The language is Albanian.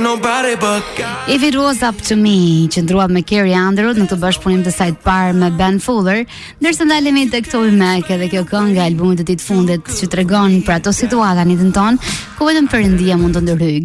nobody but If It Was Up To Me, që ndrua me Carrie Underwood në këtë bashkëpunim të saj të parë me Ben Fuller, ndërsa ndalemi tek Toby Mac edhe kjo këngë e albumit të tij të fundit që tregon për ato situata në jetën tonë ku vetëm Perëndia mund të ndërhyjë.